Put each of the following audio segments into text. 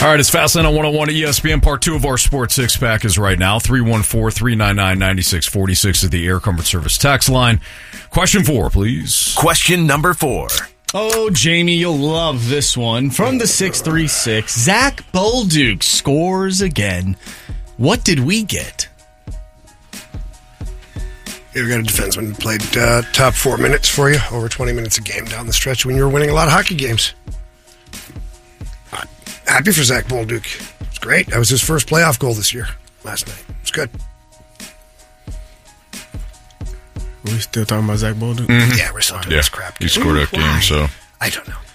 All right, it's Fastlane on 101 at ESPN. Part 2 of our Sports Six-Pack is right now. 314-399-9646 is the Air Comfort Service text line. Question 4, please. Question number 4. Oh, Jamie, you'll love this one. From the 636, Zach Bolduc scores again. What did we get? You got a defenseman who played top 4 minutes for you, over 20 minutes a game down the stretch when you were winning a lot of hockey games. Happy for Zach Bolduc. It's great. That was his first playoff goal this year, last night. It's good. Are we still talking about Zach Bolduc? Mm-hmm. Yeah, we're still doing this crap. He scored that game, so. I don't know.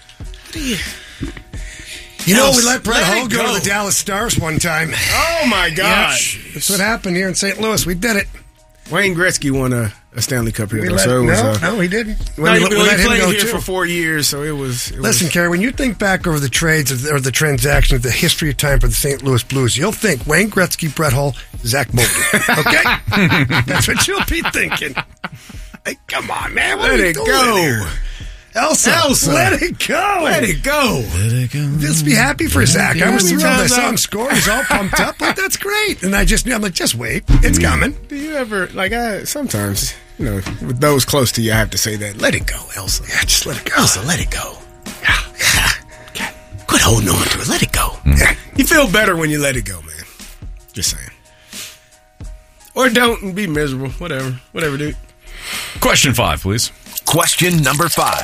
You know, we let Brett Hull go to the Dallas Stars one time. Oh, my gosh. Yeah, that's what happened here in St. Louis. We did it. Wayne Gretzky won a Stanley Cup here. No, he didn't. We let him played here for 4 years, so it was... Listen, Kerry, when you think back over the trades or the transactions, the history of time for the St. Louis Blues, you'll think Wayne Gretzky, Brett Hull, Zach Bolduc. Okay? That's what you'll be thinking. Hey, come on, man. What let are it doing go. Here? Elsa, let it go. Let it go. Let it go. Just be happy for Zach. I was thrilled. I saw him score. He's all pumped up. Like, that's great. And I'm like, just wait. It's coming. Do you ever, sometimes, with those close to you, I have to say that. Let it go, Elsa. Yeah, just let it go. Elsa, let it go. Yeah. Quit holding on to it. Let it go. Yeah. You feel better when you let it go, man. Just saying. Or don't and be miserable. Whatever, dude. Question 5, please. Question number 5.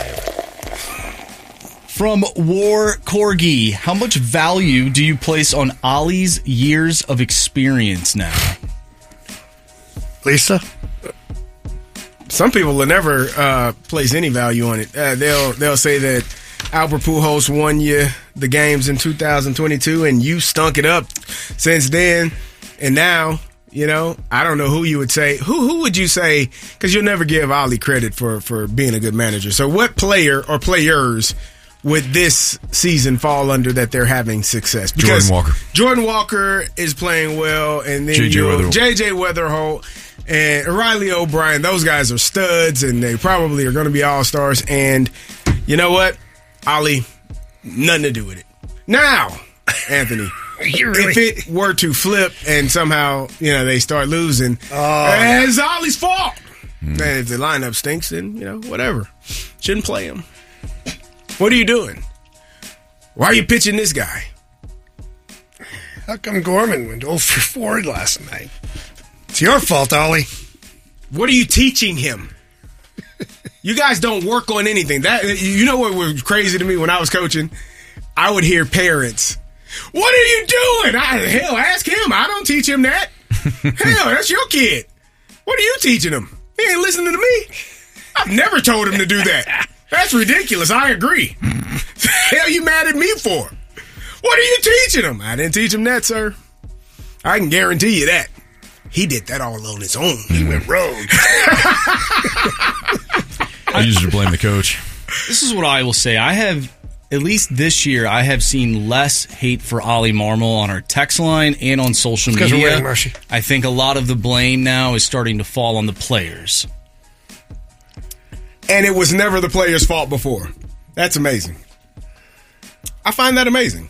From War Corgi, how much value do you place on Ollie's years of experience now? Lisa? Some people will never place any value on it. They'll say that Albert Pujols won you the games in 2022 and you stunk it up since then. And now, I don't know who you would say. Who would you say? Because you'll never give Ollie credit for being a good manager. So what player or players would this season fall under that they're having success? Because Jordan Walker is playing well, and then J.J. Weatherholt and Riley O'Brien. Those guys are studs, and they probably are going to be all-stars. And you know what? Ollie, nothing to do with it. Now, Anthony, if it were to flip and somehow, they start losing, it's Ollie's fault. And if the lineup stinks, then, whatever. Shouldn't play him. What are you doing? Why are you pitching this guy? How come Gorman went 0 for 4 last night? It's your fault, Ollie. What are you teaching him? You guys don't work on anything. You know what was crazy to me when I was coaching? I would hear parents, "What are you doing?" Hell, ask him. I don't teach him that. Hell, that's your kid. What are you teaching him? He ain't listening to me. I've never told him to do that. That's ridiculous. I agree. The hell you mad at me for? What are you teaching him? I didn't teach him that, sir. I can guarantee you that. He did that all on his own. He went rogue. I usually blame the coach. This is what I will say. At least this year, I have seen less hate for Ollie Marmol on our text line and on social media. We're winning, Marshy. I think a lot of the blame now is starting to fall on the players. And it was never the players' fault before. That's amazing. I find that amazing.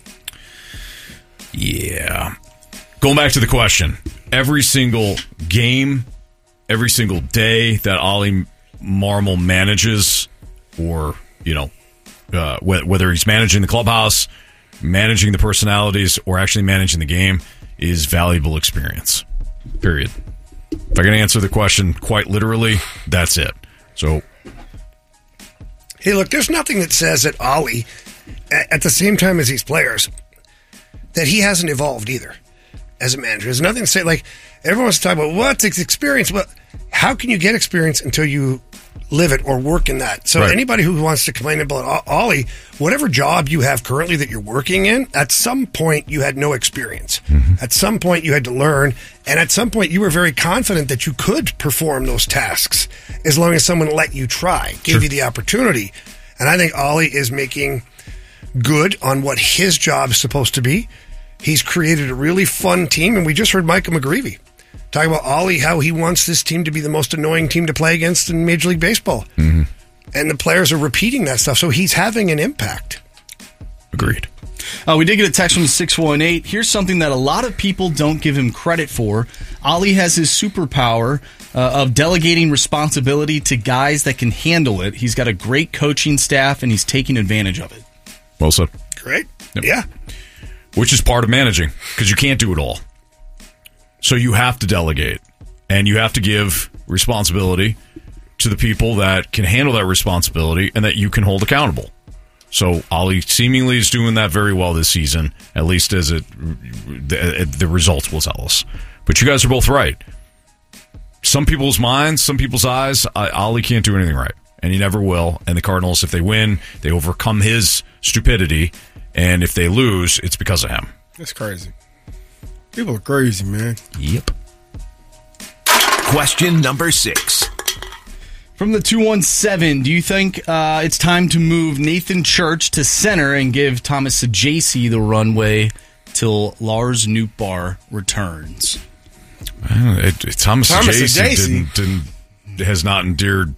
Yeah. Going back to the question, every single game, every single day that Ollie Marmol manages, or, whether he's managing the clubhouse, managing the personalities, or actually managing the game, is valuable experience. Period. If I can answer the question quite literally, that's it. So, hey, look, there's nothing that says that Ollie, at the same time as these players, that he hasn't evolved either as a manager. There's nothing to say, everyone wants to talk about what's experience, but how can you get experience until you live it or work in that? So Anybody who wants to complain about Ollie, whatever job you have currently that you're working in, at some point you had no experience. Mm-hmm. At some point you had to learn, and at some point you were very confident that you could perform those tasks as long as someone let you try, gave you the opportunity. And I think Ollie is making good on what his job is supposed to be. He's created a really fun team, and we just heard Micah McGreevy talking about Ollie, how he wants this team to be the most annoying team to play against in Major League Baseball. Mm-hmm. And the players are repeating that stuff, so he's having an impact. Agreed. We did get a text from 618. Here's something that a lot of people don't give him credit for. Ollie has his superpower of delegating responsibility to guys that can handle it. He's got a great coaching staff, and he's taking advantage of it. Well said. Great. Yep. Yeah. Which is part of managing, because you can't do it all. So you have to delegate, and you have to give responsibility to the people that can handle that responsibility and that you can hold accountable. So Ollie seemingly is doing that very well this season, at least as the results will tell us. But you guys are both right. Some people's minds, some people's eyes, Ollie can't do anything right, and he never will. And the Cardinals, if they win, they overcome his stupidity, and if they lose, it's because of him. That's crazy. People are crazy, man. Yep. Question number 6. From the 217, do you think it's time to move Nathan Church to center and give Thomas Saggese the runway till Lars Nootbaar returns? Thomas Saggese has not endeared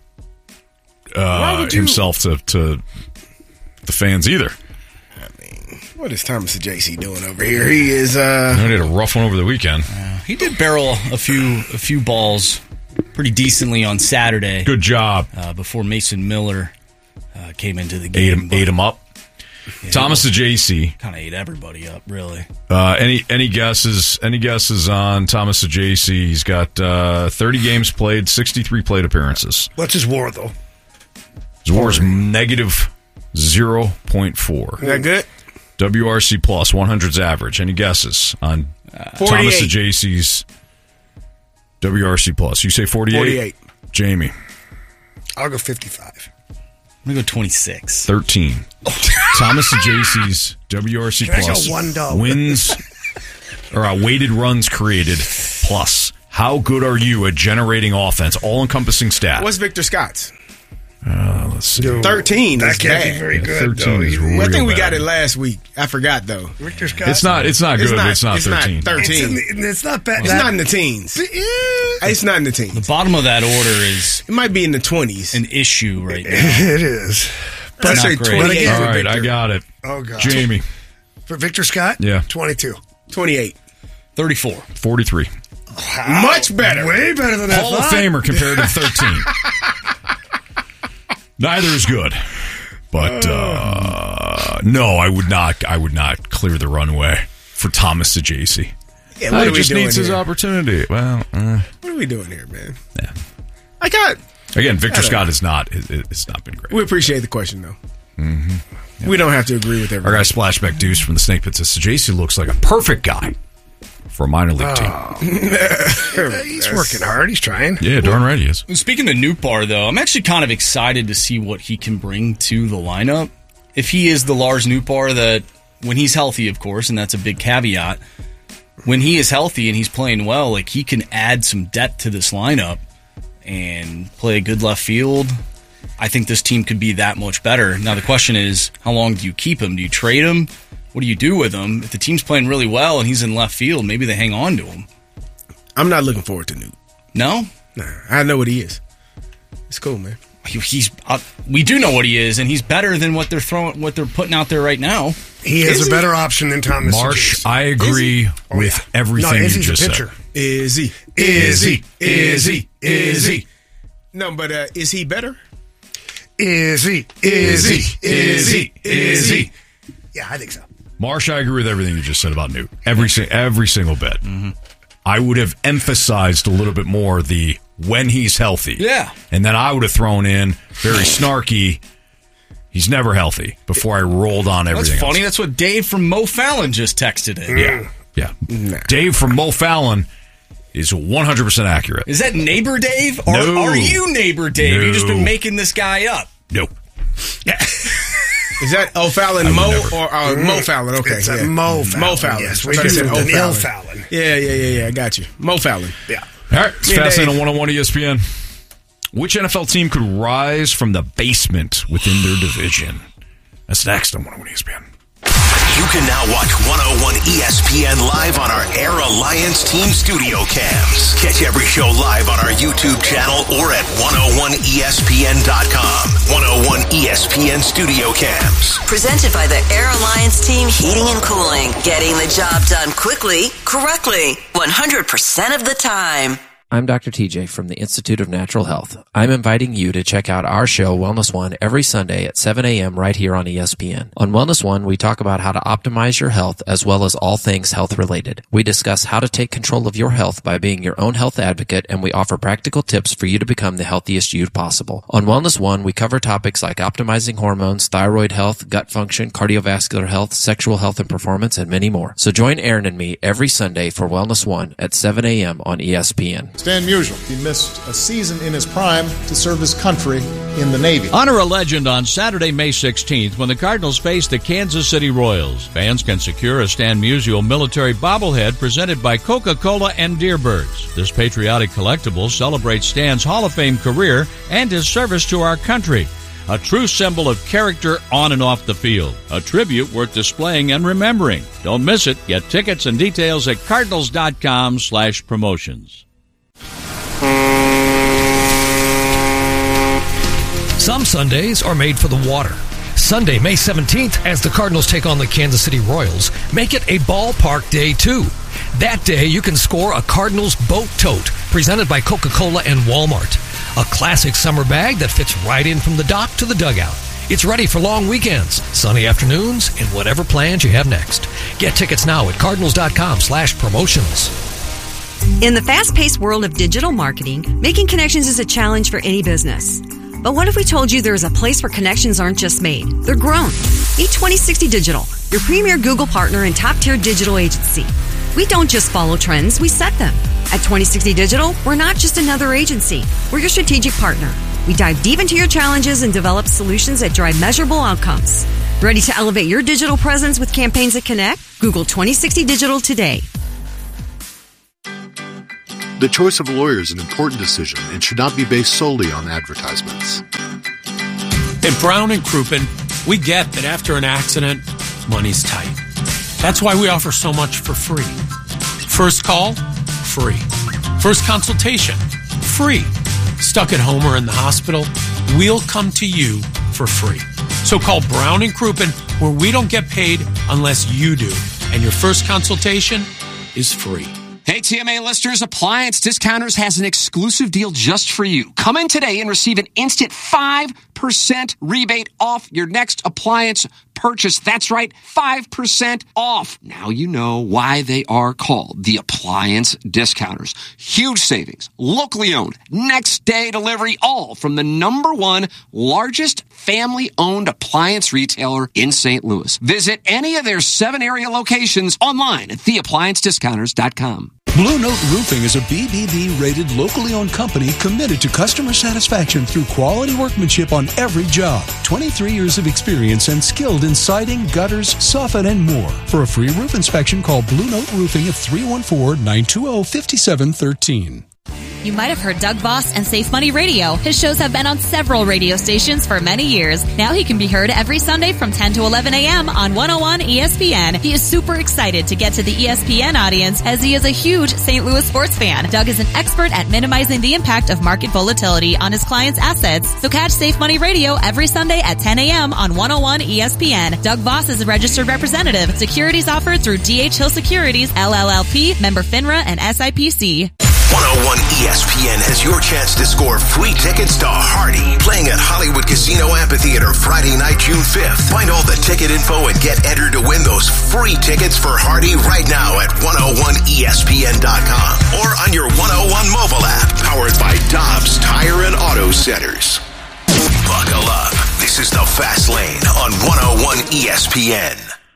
himself to the fans either. What is Thomas Saggese doing over here? He is. He had a rough one over the weekend. He did barrel a few balls pretty decently on Saturday. Good job. Before Mason Miller came into the game. Ate him up. Yeah, Thomas Saggese kind of ate everybody up, really. Any guesses? Any guesses on Thomas Saggese? He's got 30 games played, 63 plate appearances. What's his WAR though? His WAR is negative 0.4. Is that good? WRC plus 100's average. Any guesses on Thomas Saggese's WRC plus? You say 48? 48. Jamie. I'll go 55. I'm going to go 26. 13. Thomas Saggese's WRC plus wins or weighted runs created plus. How good are you at generating offense? All-encompassing stat. What's Victor Scott's? Let's see. 13 that is can't bad. be very good. 13 is real I think we bad. got it last week. I forgot though. Victor Scott. It's not good. It's not 13. 13. It's not bad. It's not in the teens. It's not in the teens. The bottom of that order is It might be in the 20s. an issue right now. It is. But not say great. 28 All for right, Victor. I got it. Oh, God. Jamie. For Victor Scott? Yeah. 22. 28. 34. 43. Wow. Much better. Way better than Hall I of thought. Famer compared to 13. Neither is good. But no, I would not clear the runway for Thomas Saggese. Yeah, what He are we just doing needs his here? What What are we doing here, man? Yeah. I got. Again, Victor Scott has not. It's not been great. We appreciate the question, though. Mm-hmm. We don't have to agree with Our everything. guy Splashback Deuce from the Snake Pit says Saggese looks like a perfect guy for a minor league team. He's working hard. He's trying. Yeah, darn right he is. Speaking of Nootbaar, though, I'm actually kind of excited to see what he can bring to the lineup. If he is the Lars Nootbaar that, when he's healthy, of course, and that's a big caveat, when he is healthy and he's playing well, like he can add some depth to this lineup and play a good left field. I think this team could be that much better. Now, the question is, how long do you keep him? Do you trade him? What do you do with him? If the team's playing really well and he's in left field, maybe they hang on to him. I'm not looking forward to Newt. No? Nah, I know what he is. It's cool, man. He's we do know what he is, and he's better than what they're putting out there right now. He is a better option than Thomas Marsh, Saggese. I agree with everything you Izzy's just a said. pitcher. Is he? Is he? No, but is he better? Is he? Yeah, I think so. Marsh, I agree with everything you just said about Newt. Every single bit. Mm-hmm. I would have emphasized a little bit more the when he's healthy. Yeah. And then I would have thrown in very snarky, he's never healthy, before I rolled on everything That's funny. else. That's what Dave from Mo Fallon just texted in. Yeah. Dave from Mo Fallon is 100% accurate. Is that neighbor Dave? Or No. are you neighbor Dave? No. You've just been making this guy up. Nope. Is that O'Fallon Mo or Mo Fallon? Okay, It's a yeah. Mo Fallon. Mo Fallon. Yes, I we thought do it said with an O'Fallon. ill Fallon. Yeah. I got you. Mo Fallon. Yeah. All right. It's Yeah, Fastlane Dave. on 101 ESPN. Which NFL team could rise from the basement within their division? That's next on 101 ESPN. You can now watch 101 ESPN live on our Air Alliance Team Studio Cams. Catch every show live on our YouTube channel or at 101ESPN.com. 101 ESPN Studio Cams. Presented by the Air Alliance Team Heating and Cooling. Getting the job done quickly, correctly, 100% of the time. I'm Dr. TJ from the Institute of Natural Health. I'm inviting you to check out our show, Wellness One, every Sunday at 7 a.m. right here on ESPN. On Wellness One, we talk about how to optimize your health as well as all things health related. We discuss how to take control of your health by being your own health advocate, and we offer practical tips for you to become the healthiest you possible. On Wellness One, we cover topics like optimizing hormones, thyroid health, gut function, cardiovascular health, sexual health and performance, and many more. So join Aaron and me every Sunday for Wellness One at 7 a.m. on ESPN. Stan Musial. He missed a season in his prime to serve his country in the Navy. Honor a legend on Saturday, May 16th when the Cardinals face the Kansas City Royals. Fans can secure a Stan Musial military bobblehead presented by Coca-Cola and Deerbirds. This patriotic collectible celebrates Stan's Hall of Fame career and his service to our country. A true symbol of character on and off the field. A tribute worth displaying and remembering. Don't miss it. Get tickets and details at cardinals.com/promotions. Some Sundays are made for the water. Sunday, May 17th, as the Cardinals take on the Kansas City Royals, make it a ballpark day, too. That day, you can score a Cardinals boat tote, presented by Coca-Cola and Walmart. A classic summer bag that fits right in from the dock to the dugout. It's ready for long weekends, sunny afternoons, and whatever plans you have next. Get tickets now at cardinals.com/promotions. In the fast-paced world of digital marketing, making connections is a challenge for any business. But what if we told you there is a place where connections aren't just made, they're grown? Meet 2060 Digital, your premier Google partner and top-tier digital agency. We don't just follow trends, we set them. At 2060 Digital, we're not just another agency, we're your strategic partner. We dive deep into your challenges and develop solutions that drive measurable outcomes. Ready to elevate your digital presence with campaigns that connect? Google 2060 Digital today. The choice of a lawyer is an important decision and should not be based solely on advertisements. At Brown & Crouppen, we get that after an accident, money's tight. That's why we offer so much for free. First call, free. First consultation, free. Stuck at home or in the hospital, we'll come to you for free. So call Brown & Crouppen, where we don't get paid unless you do. And your first consultation is free. Hey, TMA listeners, Appliance Discounters has an exclusive deal just for you. Come in today and receive an instant 5% rebate off your next appliance purchase. That's right, 5% off. Now you know why they are called the Appliance Discounters. Huge savings, locally owned, next day delivery, all from the #1 largest family-owned appliance retailer in St. Louis. Visit any of their 7 area locations online at theappliancediscounters.com. Blue Note Roofing is a BBB-rated, locally owned company committed to customer satisfaction through quality workmanship on every job. 23 years of experience and skilled in siding, gutters, soffit, and more. For a free roof inspection, call Blue Note Roofing at 314-920-5713. You might have heard Doug Voss and Safe Money Radio. His shows have been on several radio stations for many years. Now he can be heard every Sunday from 10 to 11 a.m. on 101 ESPN. He is super excited to get to the ESPN audience as he is a huge St. Louis sports fan. Doug is an expert at minimizing the impact of market volatility on his clients' assets. So catch Safe Money Radio every Sunday at 10 a.m. on 101 ESPN. Doug Voss is a registered representative. Securities offered through D.H. Hill Securities, LLLP, member FINRA, and SIPC. 101 ESPN has your chance to score free tickets to Hardy, playing at Hollywood Casino Amphitheater Friday night, June 5th. Find all the ticket info and get entered to win those free tickets for Hardy right now at 101ESPN.com or on your 101 mobile app, powered by Dobbs Tire and Auto Centers. Buckle up. This is the Fast Lane on 101 ESPN.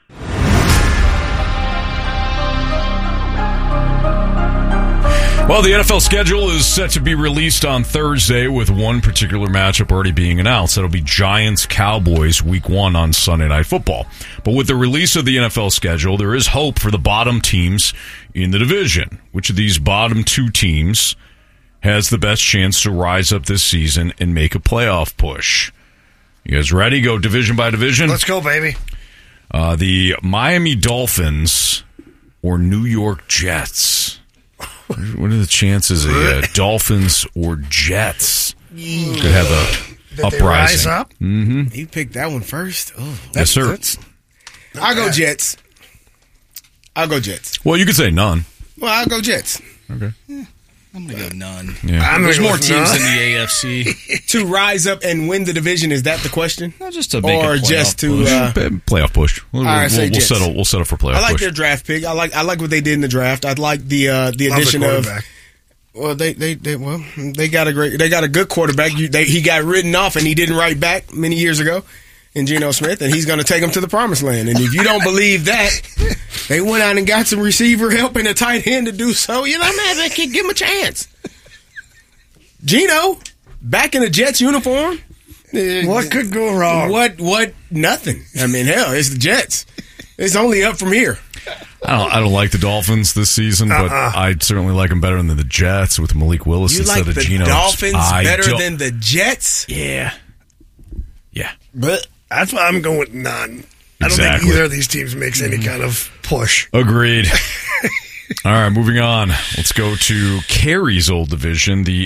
Well, the NFL schedule is set to be released on Thursday with one particular matchup already being announced. That'll be Giants-Cowboys Week 1 on Sunday Night Football. But with the release of the NFL schedule, there is hope for the bottom teams in the division. Which of these bottom 2 teams has the best chance to rise up this season and make a playoff push? You guys ready? Go division by division? Let's go, baby. The Miami Dolphins or New York Jets? What are the chances Dolphins or Jets could have a uprising? Rise up? Mm-hmm. You picked that one first. Oh, Yes, sir. I'll go Jets. Well, you could say none. Well, I'll go Jets. Okay. I'm going to go none. Yeah. There's more teams in the AFC. To rise up and win the division, is that the question? No, just to make or a playoff just to push. Playoff push. We'll Jets. settle for playoff I like push. their draft pick. I like what they did in the draft. I like the addition of. Well, they got a good quarterback. He got written off and he didn't write back many years ago in Geno Smith, and he's going to take them to the promised land. And if you don't believe that, they went out and got some receiver help and a tight end to do so. You know, man, they can give him a chance. Geno back in the Jets uniform. What could go wrong? What? Nothing. I mean, hell, it's the Jets. It's only up from here. I don't like the Dolphins this season, but I certainly like them better than the Jets with Malik Willis instead of Geno. You like the Dolphins better than the Jets? Yeah. But that's why I'm going with none. I don't think either of these teams makes any kind of push. Agreed. All right, moving on. Let's go to Carrie's old division, the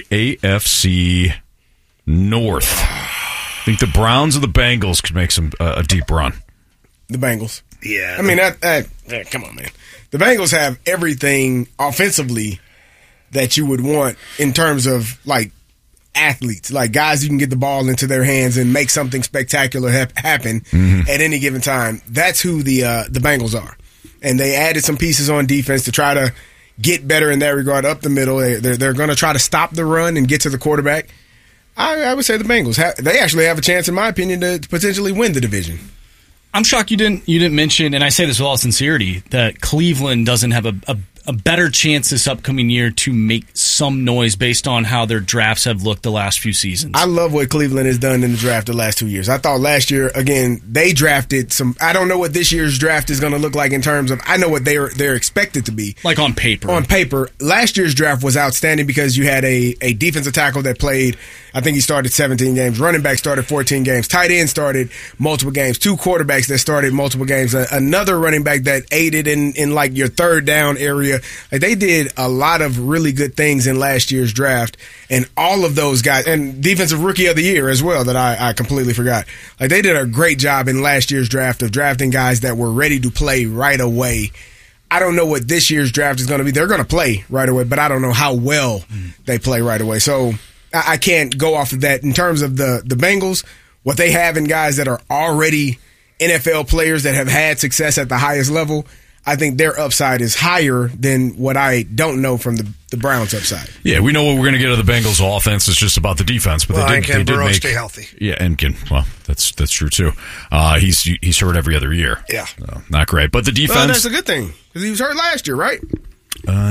AFC North. I think the Browns or the Bengals could make a deep run. The Bengals. Yeah. I mean, come on, man. The Bengals have everything offensively that you would want in terms of, like, athletes, like guys you can get the ball into their hands and make something spectacular happen at any given time. That's who the Bengals are. And they added some pieces on defense to try to get better in that regard, up the middle. They're going to try to stop the run and get to the quarterback. I would say the Bengals. They actually have a chance, in my opinion, to potentially win the division. I'm shocked you didn't mention, and I say this with all sincerity, that Cleveland doesn't have a better chance this upcoming year to make some noise based on how their drafts have looked the last few seasons. I love what Cleveland has done in the draft the last 2 years. I thought last year, again, they drafted some. I don't know what this year's draft is going to look like in terms of. I know what they're expected to be. Like on paper. On paper, last year's draft was outstanding because you had a defensive tackle that played. I think he started 17 games. Running back started 14 games. Tight end started multiple games. 2 quarterbacks that started multiple games. Another running back that aided in like your third down area. Like they did a lot of really good things in last year's draft, and all of those guys, and defensive rookie of the year as well that I completely forgot. Like they did a great job in last year's draft of drafting guys that were ready to play right away. I don't know what this year's draft is going to be. They're going to play right away, but I don't know how well they play right away. So I can't go off of that. In terms of the Bengals, what they have in guys that are already NFL players that have had success at the highest level, I think their upside is higher than what I don't know from the Browns' upside. Yeah, we know what we're going to get out of the Bengals' offense. It's just about the defense. But they did Burrow make stay healthy. Yeah, and that's true too. He's hurt every other year. Yeah, not great. But the defense. Well, that's a good thing because he was hurt last year, right? Yeah,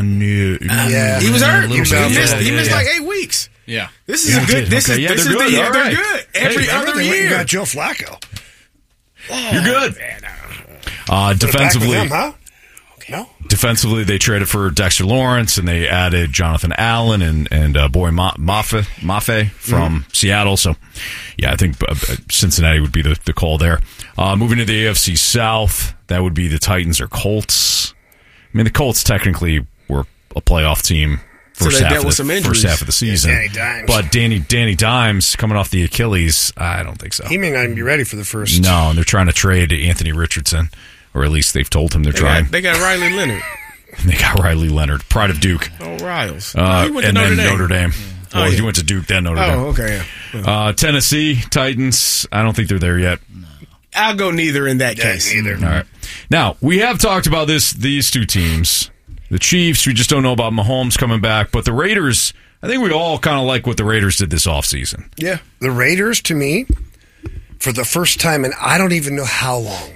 he was hurt. He missed like 8 weeks. Yeah, this is a good. This is the year they're good. Every other year, you got Joe Flacco. You're good. Defensively, them, huh? No. Defensively, they traded for Dexter Lawrence and they added Jonathan Allen and Boy Mafe from Seattle. So, yeah, I think Cincinnati would be the call there. Moving to the AFC South, that would be the Titans or Colts. I mean, the Colts technically were a playoff team first half of the season. Danny Dimes. But Danny Dimes coming off the Achilles, I don't think so. He may not even be ready for the first. No, and they're trying to trade Anthony Richardson. Or at least they've told him they're trying. They got Riley Leonard. They got Riley Leonard, pride of Duke. Oh, Riles. He went to Notre Dame. Well, he went to Duke, then Notre Dame. Oh, okay. Yeah. Tennessee Titans. I don't think they're there yet. I'll go neither in that case. Neither. All right. Now we have talked about these two teams. The Chiefs. We just don't know about Mahomes coming back, but the Raiders. I think we all kind of like what the Raiders did this offseason. Yeah, the Raiders to me, for the first time, and I don't even know how long.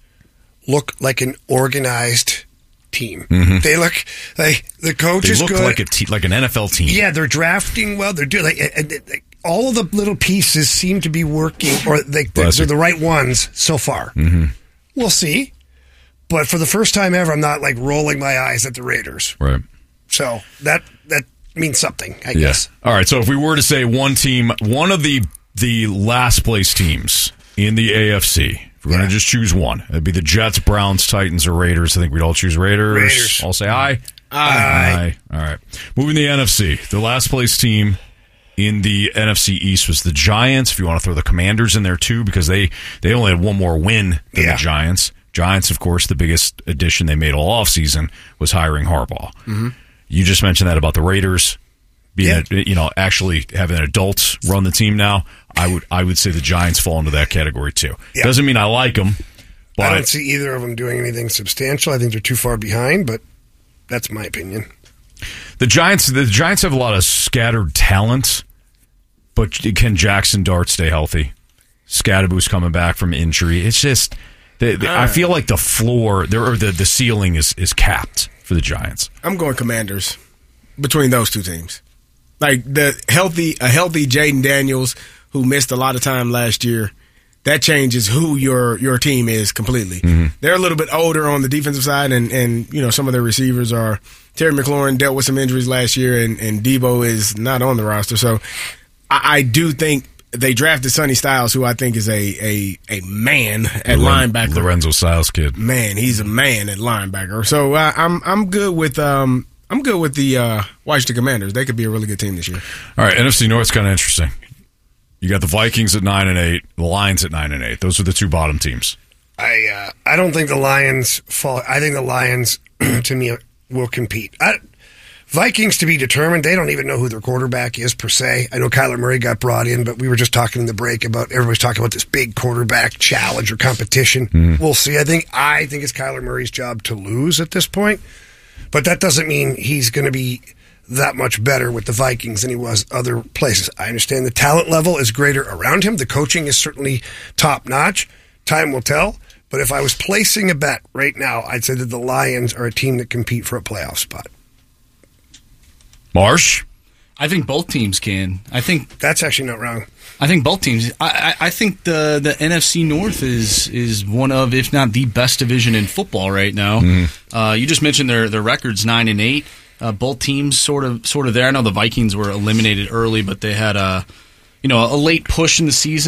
Look like an organized team. Mm-hmm. They look like the coach is good. They look like an NFL team. Yeah, they're drafting well. They're doing all of the little pieces seem to be working, or they're the right ones so far. Mm-hmm. We'll see. But for the first time ever, I'm not like rolling my eyes at the Raiders. Right. So that means something, I guess. All right. So if we were to say one team, one of the last place teams in the AFC If we're going to just choose one, it'd be the Jets, Browns, Titans, or Raiders. I think we'd all choose Raiders. All say aye. Aye. All right. Moving to the NFC. The last place team in the NFC East was the Giants. If you want to throw the Commanders in there too, because they only had one more win than the Giants. Giants, of course, the biggest addition they made all offseason was hiring Harbaugh. Mm-hmm. You just mentioned that about the Raiders being, actually having adults run the team now. I would say the Giants fall into that category too. Yeah. Doesn't mean I like them. But I don't see either of them doing anything substantial. I think they're too far behind, but that's my opinion. The Giants have a lot of scattered talent, but can Jackson Dart stay healthy? Scadaboo's coming back from injury. It's just I feel like the floor or the ceiling is capped for the Giants. I'm going Commanders between those two teams. Like a healthy Jaden Daniels, who missed a lot of time last year, that changes who your team is completely. Mm-hmm. They're a little bit older on the defensive side, and some of their receivers are. Terry McLaurin dealt with some injuries last year, and Debo is not on the roster. So I do think they drafted Sonny Styles, who I think is a man at linebacker. Lorenzo Styles kid. Man, he's a man at linebacker. So I'm good with the Washington Commanders. They could be a really good team this year. All right, NFC North's kind of interesting. You got the Vikings at 9-8, the Lions at 9-8. Those are the two bottom teams. I don't think the Lions fall. I think the Lions, to me, will compete. Vikings to be determined. They don't even know who their quarterback is per se. I know Kyler Murray got brought in, but we were just talking in the break about everybody's talking about this big quarterback challenge or competition. Mm-hmm. We'll see. I think it's Kyler Murray's job to lose at this point, but that doesn't mean he's going to be that much better with the Vikings than he was other places. I understand the talent level is greater around him. The coaching is certainly top notch. Time will tell. But if I was placing a bet right now, I'd say that the Lions are a team that compete for a playoff spot. Marsh? I think both teams can. I think that's actually not wrong. I think both teams. I think the NFC North is one of, if not the best division in football right now. You just mentioned their records 9-8. Both teams sort of there. I know the Vikings were eliminated early, but they had a late push in the season.